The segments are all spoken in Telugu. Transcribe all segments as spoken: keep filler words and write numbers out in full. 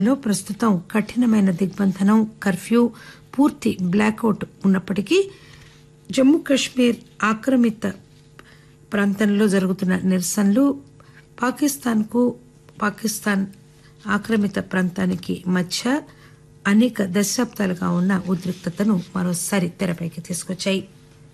లో ప్రస్తుతం కఠినమైన దిగ్బంధనం కర్ఫ్యూ పూర్తి బ్లాకౌట్ ఉన్నప్పటికీ జమ్మూ కశ్మీర్ ఆక్రమిత ప్రాంతంలో జరుగుతున్న నిరసనలు పాకిస్తాన్ కు పాకిస్తాన్ ఆక్రమిత ప్రాంతానికి మధ్య అనేక దశాబ్దాలుగా ఉన్న ఉద్రిక్తతను మరోసారి తెరపైకి తీసుకొచ్చాయి.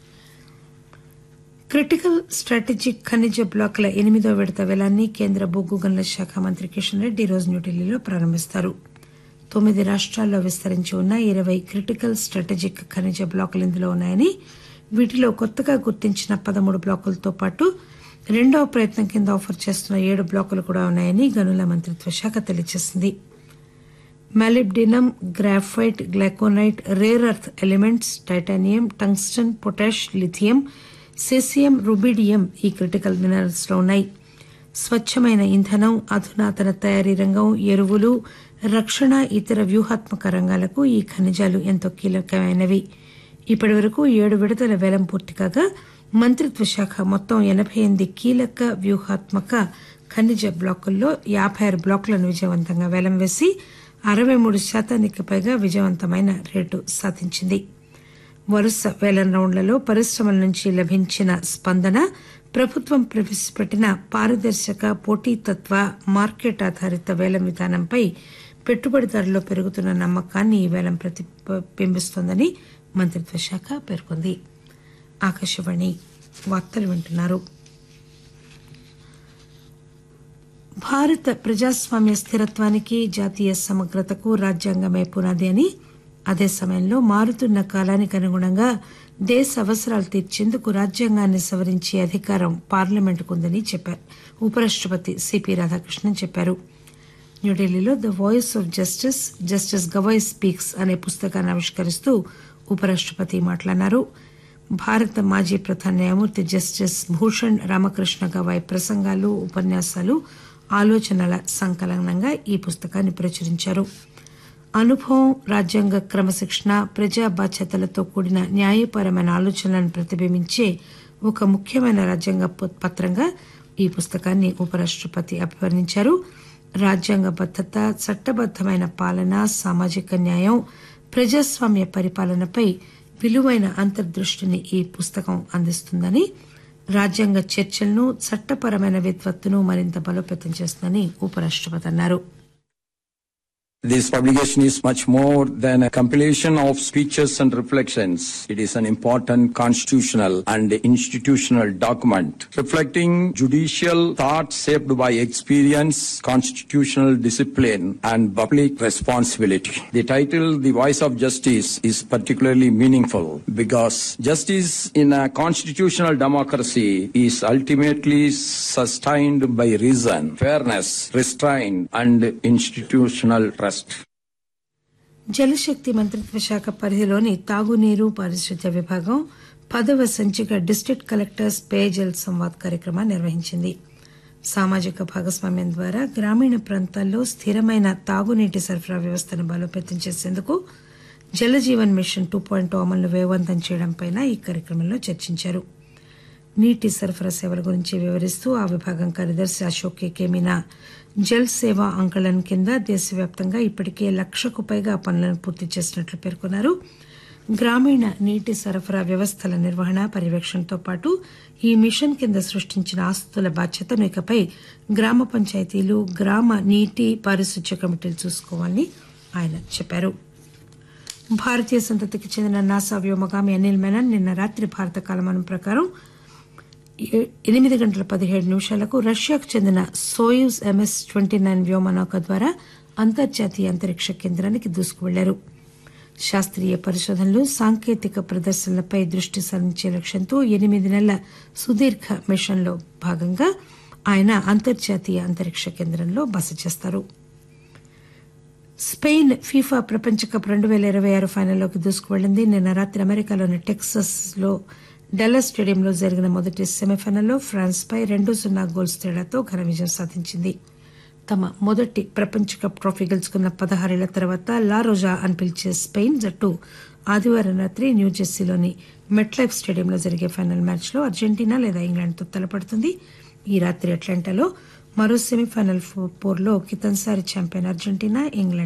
క్రిటికల్ స్టాటజిక్ ఖనిజ బ్లాకుల ఎనిమిదో విడత వేలాన్ని కేంద్ర బొగ్గు గనుల శాఖ మంత్రి కిషన్ రెడ్డి ఈ రోజు న్యూఢిల్లీలో ప్రారంభిస్తారు. తొమ్మిది రాష్ట్రాల్లో విస్తరించి ఉన్న ఇరవై క్రిటికల్ స్టాటజిక్ ఖనిజ బ్లాకులు ఇందులో ఉన్నాయని, వీటిలో కొత్తగా గుర్తించిన పదమూడు బ్లాకులతో పాటు రెండవ ప్రయత్నం కింద ఆఫర్ చేస్తున్న ఏడు బ్లాకులు కూడా ఉన్నాయని గనుల మంత్రిత్వ శాఖ తెలియజేసింది. Molybdenum, graphite, గ్లైకోనైట్, rare earth elements, titanium, tungsten, potash, lithium, సెసియం, rubidium ఈ క్రిటికల్ మినరల్స్ లో ఉన్నాయి. స్వచ్చమైన ఇంధనం, అధునాతన తయారీ రంగం, ఎరువులు, రక్షణ, ఇతర వ్యూహాత్మక రంగాలకు ఈ ఖనిజాలు ఎంతో కీలకమైనవి. ఇప్పటి వరకు ఏడు విడతల వేలం పూర్తి కాగా మంత్రిత్వ శాఖ మొత్తం ఎనబై ఎనిమిది కీలక వ్యూహాత్మక ఖనిజ బ్లాకుల్లో యాబై ఆరు బ్లాకులను విజయవంతంగా వేలం వేసి అరవై మూడు శాతానికి పైగా విజయవంతమైన రేటు సాధించింది. వరుస వేలం రౌండ్లలో పరిశ్రమల నుంచి లభించిన స్పందన, ప్రభుత్వం ప్రవేశపెట్టిన పారదర్శక పోటీతత్వ మార్కెట్ ఆధారిత వేలం విధానంపై పెట్టుబడిదారుల్లో పెరుగుతున్న నమ్మకాన్ని ఈ వేలం ప్రతిబింబిస్తోందని మంత్రిత్వ శాఖ పేర్కొంది. ఆకాశవాణి వార్తలు వింటున్నారు. భారత ప్రజాస్వామ్య స్థిరత్వానికి, జాతీయ సమగ్రతకు రాజ్యాంగమే పునాది అని, అదే సమయంలో మారుతున్న కాలానికి అనుగుణంగా దేశ అవసరాలు తీర్చేందుకు రాజ్యాంగాన్ని సవరించే అధికారం పార్లమెంటుకు ఉందని చెప్పారు ఉపరాష్టపతి సిపి రాధాకృష్ణన్ చెప్పారు. న్యూఢిల్లీలో the voice of justice justice Gavai speaks అనే పుస్తకాన్ని ఆవిష్కరిస్తూ ఉపరాష్టపతి మాట్లాడారు. భారత మాజీ ప్రధాన న్యాయమూర్తి జస్టిస్ భూషణ్ రామకృష్ణ గవాయ్ ప్రసంగాలు, ఉపన్యాసాలు, ఆలోచనల సంకలనంగా ఈ పుస్తకాన్ని ప్రచురించారు. అనుభవం, రాజ్యాంగ క్రమశిక్షణ, ప్రజా బాధ్యతలతో కూడిన న్యాయపరమైన ఆలోచనలను ప్రతిబింబించే ఒక ముఖ్యమైన రాజ్యాంగ పత్రంగా ఈ పుస్తకాన్ని ఉపరాష్టపతి అభివర్ణించారు. రాజ్యాంగబద్దత, చట్టబద్దమైన పాలన, సామాజిక న్యాయం, ప్రజాస్వామ్య పరిపాలనపై విలువైన అంతర్దృష్టిని ఈ పుస్తకం అందిస్తుందని, రాజ్యాంగ చర్చలను, చట్టపరమైన విద్వత్తును మరింత బలోపేతం చేస్తుందని ఉపరాష్టపతి అన్నారు. This publication is much more than a compilation of speeches and reflections. It is an important constitutional and institutional document reflecting judicial thought shaped by experience, constitutional discipline, and public responsibility. The title, The Voice of Justice, is particularly meaningful because justice in a constitutional democracy is ultimately sustained by reason, fairness, restraint, and institutional trust. జలశక్తి మంత్రిత్వ శాఖ పరిధిలోని తాగునీరు, పారిశుద్ధ్య విభాగం పదవ సంచిక డిస్టిక్ట్ కలెక్టర్స్ పేయజల్ సంవాద్ కార్యక్రమాన్ని నిర్వహించింది. సామాజిక భాగస్వామ్యం ద్వారా గ్రామీణ ప్రాంతాల్లో స్థిరమైన తాగునీటి సరఫరా వ్యవస్థను బలోపేతం చేసేందుకు జలజీవన్ మిషన్ టూ పాయింట్ అమలును వేగవంతం చేయడంపై ఈ కార్యక్రమంలో చర్చించారు. నీటి సరఫరా సేవల గురించి వివరిస్తూ ఆ విభాగం కార్యదర్శి అశోక్ కే మీనా జల్ సేవా అంకళన్ కింద దేశవ్యాప్తంగా ఇప్పటికే లక్షకు పైగా పనులను పూర్తి చేసినట్లు పేర్కొన్నారు. గ్రామీణ నీటి సరఫరా వ్యవస్థల నిర్వహణ, పర్యవేక్షణతో పాటు ఈ మిషన్ కింద సృష్టించిన ఆస్తుల బాధ్యతను ఇకపై గ్రామ పంచాయతీలు, గ్రామ నీటి పారిశుధ్య కమిటీలు చూసుకోవాలని ఆయన చెప్పారు. భారతీయ సంతతికి చెందిన నాసా వ్యోమగామి అనిల్ మెనన్ నిన్న రాత్రి భారత కాలమానం ప్రకారం ఎనిమిది గంటల పదిహేడు నిమిషాలకు రష్యాకు చెందిన సోయుజ్ ఎంఎస్ ట్వంటీ నైన్ వ్యోమనౌక ద్వారా అంతర్జాతీయ అంతరిక్ష కేంద్రానికి దూసుకువెళ్లారు. శాస్త్రీయ పరిశోధనలు, సాంకేతిక ప్రదర్శనలపై దృష్టి సారించే లక్ష్యంతో ఎనిమిది నెలల సుదీర్ఘ మిషన్లో భాగంగా ఆయన అంతర్జాతీయ అంతరిక్ష కేంద్రంలో బస చేస్తారు. స్పెయిన్ ఫీఫా ప్రపంచ కప్ రెండు పేల ఇరవై ఆరు ఫైనల్లోకి దూసుకువెళ్లింది. నిన్న రాత్రి అమెరికాలోని టెక్సాస్ లో డల్లాస్ స్టేడియంలో జరిగిన మొదటి సెమీఫైనల్లో ఫ్రాన్స్ పై రెండు సున్నా గోల్స్ తేడాతో ఘన విజయం సాధించింది. తమ మొదటి ప్రపంచ కప్ ట్రోఫీ గెలుచుకున్న పదహారేళ్ల తర్వాత లా రోజా అని పిలిచే స్పెయిన్ జట్టు ఆదివారం రాత్రి న్యూజెర్సీలోని మెట్లైఫ్ స్టేడియంలో జరిగే ఫైనల్ మ్యాచ్లో అర్జెంటీనా లేదా ఇంగ్లాండ్తో తలపడుతుంది. ఈ రాత్రి అట్లాంటాలో మరో సెమీఫైనల్ పోరులో కితంసారి ఛాంపియన్ అర్జెంటీనా ఇంగ్లాండ్